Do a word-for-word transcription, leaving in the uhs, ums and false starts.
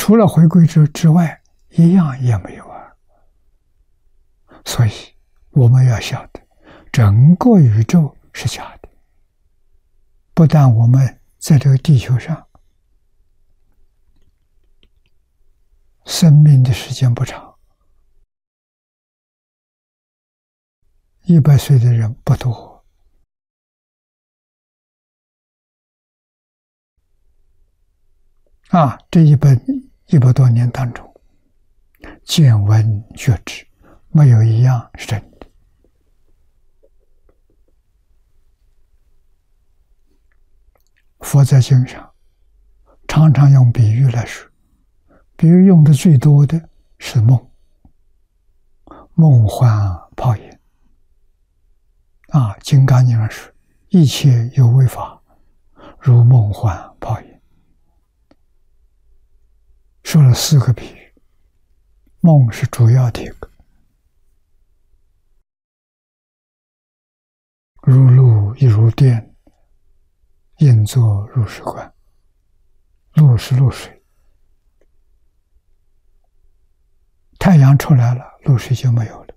除了回归之之外，一样也没有啊。所以我们要晓得，整个宇宙是假的。不但我们在这个地球上生命的时间不长，一百岁的人不多。啊，这一百一百多年当中，见闻觉知，没有一样是真的。佛在经上常常用比喻来说，比喻用的最多的是梦，梦幻泡影。啊，《金刚经》上说，一切有为法，如梦幻泡影。说了四个比喻，梦是主要的一个，如露亦如电，应作如是观。露是露水，太阳出来了，露水就没有了。